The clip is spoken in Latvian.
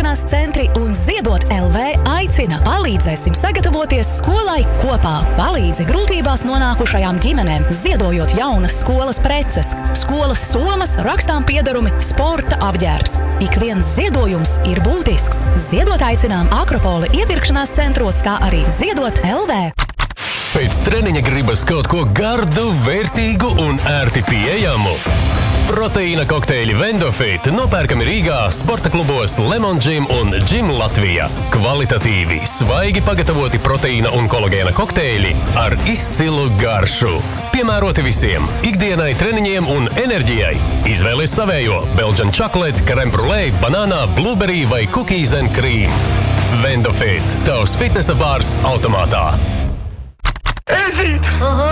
iepirkšanās centri un Ziedot LV aicina. Palīdzēsim sagatavoties skolai kopā. Palīdzi grūtībās nonākušajām ģimenēm, ziedojot jaunas skolas preces, skolas somas, rakstām piedarumi, sporta apģērbs. Ik viens ziedojums ir būtisks. Ziedot aicinām Akropoli iepirkšanās centros, kā arī Ziedot LV. Pēc treniņa gribas kaut ko gardu, vērtīgu un ērti pieejamu. Proteīna kokteļi Vendofit nopērkami Rīgā, sporta klubos Lemon Gym un Gym Latvijā. Kvalitatīvi, svaigi pagatavoti proteīna un kolagēna kokteļi ar izcilu garšu. Piemēroti visiem – ikdienai, treniņiem un enerģijai. Izvēlies savējo – Belgian chocolate, crème brûlée, banānā, blueberry vai cookies and cream. Vendofit – tavs fitnesa bārs automātā. Ezīt!